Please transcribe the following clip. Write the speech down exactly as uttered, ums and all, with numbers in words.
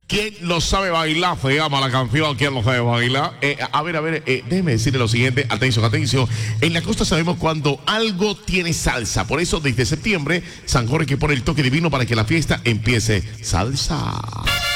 ¿Quién lo sabe bailar? Se llama la canción. ¿Quién lo sabe bailar? Eh, a ver, a ver, eh, déjeme decirle lo siguiente. Atención, atención. En la costa sabemos cuando algo tiene salsa. Por eso, desde septiembre, San Jorge pone el toque divino para que la fiesta empiece salsa.